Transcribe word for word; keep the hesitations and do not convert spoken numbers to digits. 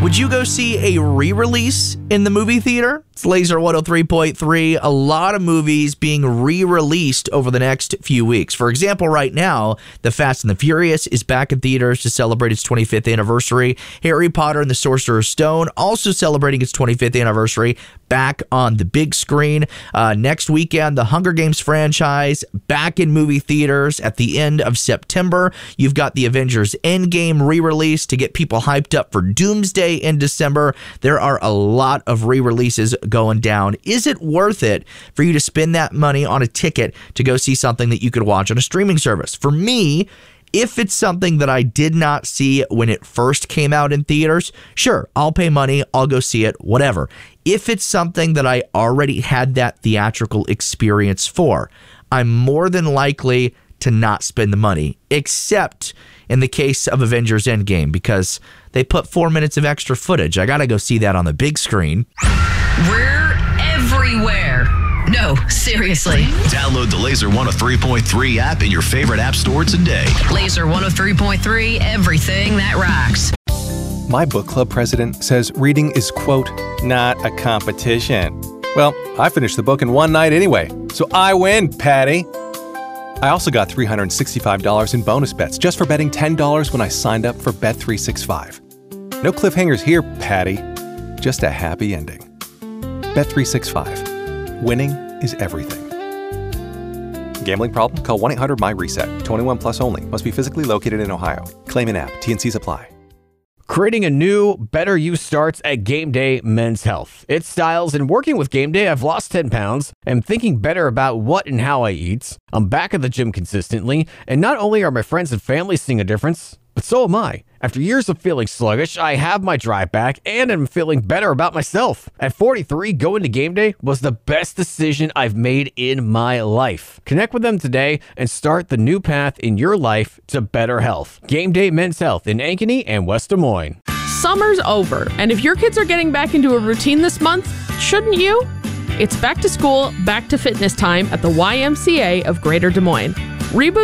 Would you go see a re-release in the movie theater? It's Laser one oh three point three. A lot of movies being re-released over the next few weeks. For example, right now, The Fast and the Furious is back in theaters to celebrate its twenty-fifth anniversary. Harry Potter and the Sorcerer's Stone also celebrating its twenty-fifth anniversary back on the big screen. Uh, next weekend, the Hunger Games franchise back in movie theaters at the end of September. You've got the Avengers Endgame re-release to get people hyped up for Doomsday in December. There are a lot of re-releases going down. Is it worth it for you to spend that money on a ticket to go see something that you could watch on a streaming service? For me, if it's something that I did not see when it first came out in theaters, sure, I'll pay money, I'll go see it, whatever. If it's something that I already had that theatrical experience for, I'm more than likely to not spend the money, except in the case of Avengers Endgame, because they put four minutes of extra footage. I gotta go see that on the big screen. We're everywhere. No, seriously. Download the Laser one oh three point three app in your favorite app store today. Laser one oh three point three, everything that rocks. My book club president says reading is, quote, not a competition. Well, I finished the book in one night anyway, so I win, Patty. I also got three hundred sixty-five dollars in bonus bets just for betting ten dollars when I signed up for Bet three sixty-five. No cliffhangers here, Patty. Just a happy ending. Bet three sixty-five. Winning is everything. Gambling problem? Call one eight hundred my reset. twenty-one plus only. Must be physically located in Ohio. Claim in app. T N Cs apply. Creating a new, better you starts at Game Day Men's Health. It's styles, and working with Game Day, I've lost ten pounds. I'm thinking better about what and how I eat. I'm back at the gym consistently, and not only are my friends and family seeing a difference, but so am I. After years of feeling sluggish, I have my drive back and I'm feeling better about myself. At forty-three, going to Game Day was the best decision I've made in my life. Connect with them today and start the new path in your life to better health. Game Day Men's Health in Ankeny and West Des Moines. Summer's over, and if your kids are getting back into a routine this month, shouldn't you? It's back to school, back to fitness time at the Y M C A of Greater Des Moines. Reboot